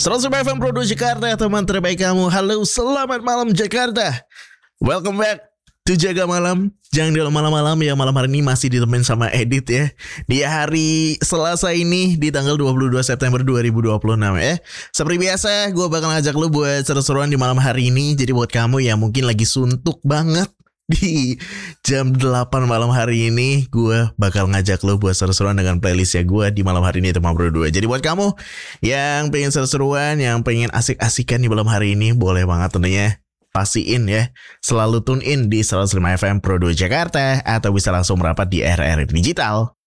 105 FM Pro 2 Jakarta, teman terbaik kamu. Halo, selamat malam Jakarta. Welcome back to Jaga Malam. Jangan di malam-malam ya, malam hari ini masih ditemenin sama Edit ya. Di hari Selasa ini, di tanggal 22 September 2026 ya. Seperti biasa, gue bakal ngajak lu buat seru-seruan di malam hari ini. Jadi buat kamu yang mungkin lagi suntuk banget di jam 8 malam hari ini, gue bakal ngajak lo buat seru-seruan dengan playlistnya gue di malam hari ini, teman berdua. Jadi buat kamu yang pengen seru-seruan, yang pengen asik-asikan di malam hari ini, boleh banget tentunya pastiin ya, selalu tune in di 105 FM Pro 2 Jakarta, atau bisa langsung merapat di RRI Digital.